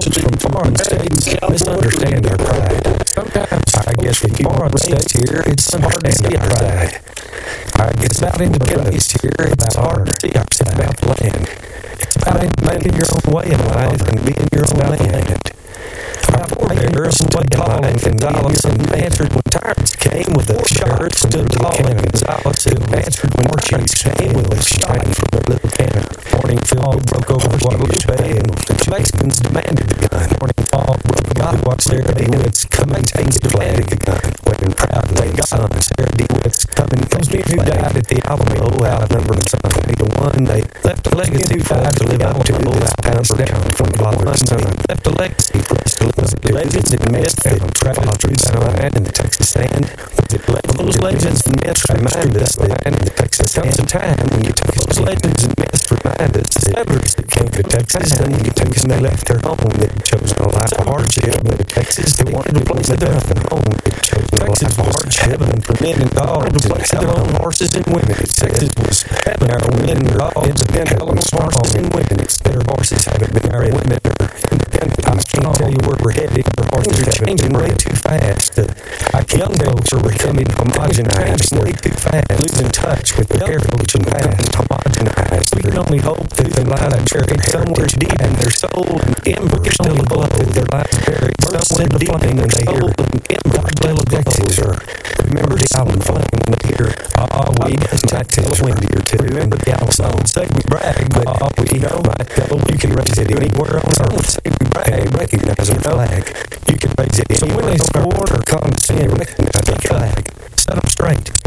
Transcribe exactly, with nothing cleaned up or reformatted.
soldiers from foreign states misunderstand our pride. Sometimes I guess with foreign states here, it's hard to see our pride. I guess about independence here, it's hard to see our side of the land. It's about making your own way in life and being your own man. Our forebears stood tall in Gonzales and answered when tyrants came with a shirt, stood tall in Gonzales and answered when warchiefs came with a shot from their little cannon. Morning fog broke over Guadalupe and the Mexicans demanded the gun. Morning fog broke over what Sarah DeWitt's coming things demanded the gun. Waving proudly the son, Sarah DeWitt's coming things who died at the Alamo outnumbered some twenty to one. They left a legacy for us to live up to this pounds down from Father's son. Left a legacy for us to live up to. Legends and myths that travel through the land in the Texas sand. Those legends and myths remind us that in the Texas sand, comes a time when you took those legends and myths remind us that settlers that came to Texas and you took and they left their home. They chose no life of hardship, but in Texas they wanted a place of death and home. They chose no life of hardship, heaven for men and dogs, a place of their own horses and women. Texas was heaven for men and dogs, and hell horses and women. It's their horses haven't been our women are independent. I can't tell you where we're headed. Our horses are changing way too fast. Uh, our young folks are becoming homogenized way too fast, losing touch with their heritage and past. Homogenized. We can only hope that their lives buried somewhere deep in their soul and embers still aglow. Their lives buried somewhere deep in their soul and embers still aglow. Remember the island flame when they hear, ah, we might tell a windy or two. Remember the island song, say we brag, but ah, we know might tell you can raise it anywhere on earth. Say we brag, recognize our flag. You can raise it anywhere. So when they score or condescend, recognize our flag. Set them straight.